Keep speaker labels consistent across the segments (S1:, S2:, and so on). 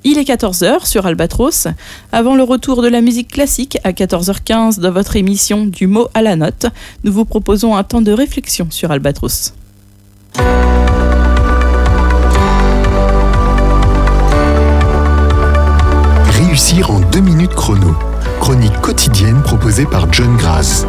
S1: Il est 14h sur Albatros. Avant le retour de la musique classique à 14h15 dans votre émission Du mot à la note, nous vous proposons un temps de réflexion sur Albatros.
S2: Réussir en 2 minutes chrono. Chronique quotidienne proposée par John Graz.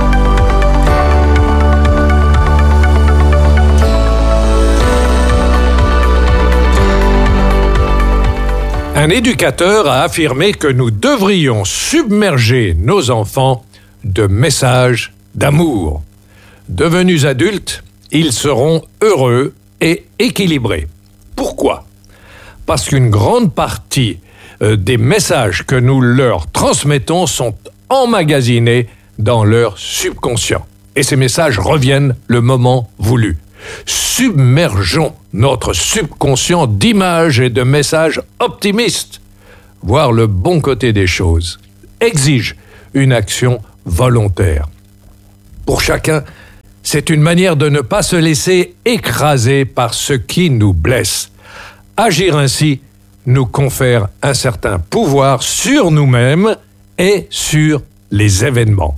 S3: Un éducateur a affirmé que nous devrions submerger nos enfants de messages d'amour. Devenus adultes, ils seront heureux et équilibrés. Pourquoi ? Parce qu'une grande partie des messages que nous leur transmettons sont emmagasinés dans leur subconscient. Et ces messages reviennent le moment voulu. Submergeons notre subconscient d'images et de messages optimistes. Voir le bon côté des choses exige une action volontaire. Pour chacun, c'est une manière de ne pas se laisser écraser par ce qui nous blesse. Agir ainsi nous confère un certain pouvoir sur nous-mêmes et sur les événements.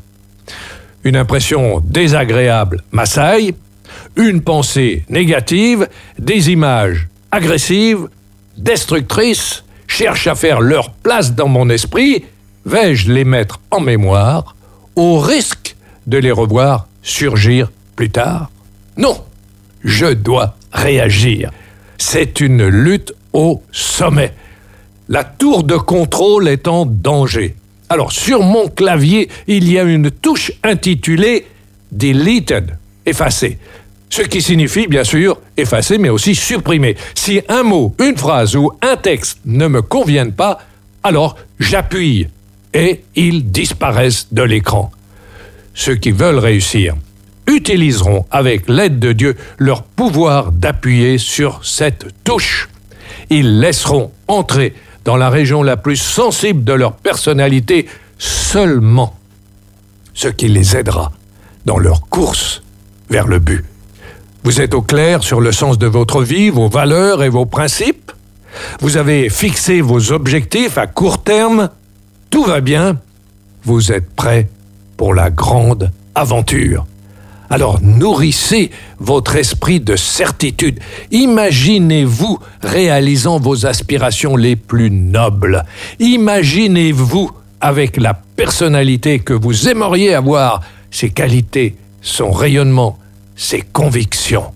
S3: Une impression désagréable m'assaille, une pensée négative, des images agressives, destructrices, cherchent à faire leur place dans mon esprit. Vais-je les mettre en mémoire, au risque de les revoir surgir plus tard ? Non, je dois réagir. C'est une lutte au sommet. La tour de contrôle est en danger. Alors, sur mon clavier, il y a une touche intitulée « Deleted », effacer. Ce qui signifie, bien sûr, effacer, mais aussi supprimer. Si un mot, une phrase ou un texte ne me conviennent pas, alors j'appuie et ils disparaissent de l'écran. Ceux qui veulent réussir utiliseront, avec l'aide de Dieu, leur pouvoir d'appuyer sur cette touche. Ils laisseront entrer dans la région la plus sensible de leur personnalité seulement ce qui les aidera dans leur course vers le but. Vous êtes au clair sur le sens de votre vie, vos valeurs et vos principes ? Vous avez fixé vos objectifs à court terme ? Tout va bien ? Vous êtes prêt pour la grande aventure ? Alors nourrissez votre esprit de certitude. Imaginez-vous réalisant vos aspirations les plus nobles. Imaginez-vous avec la personnalité que vous aimeriez avoir, ses qualités, son rayonnement, ses convictions.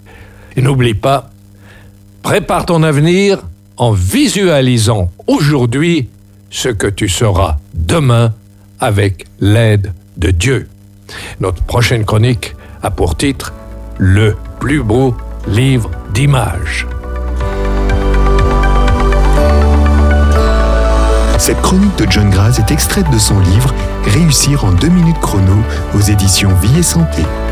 S3: Et n'oublie pas, prépare ton avenir en visualisant aujourd'hui ce que tu seras demain avec l'aide de Dieu. Notre prochaine chronique a pour titre « Le plus beau livre d'images ».
S2: Cette chronique de John Graz est extraite de son livre « Réussir en 2 minutes chrono » aux éditions Vie et Santé.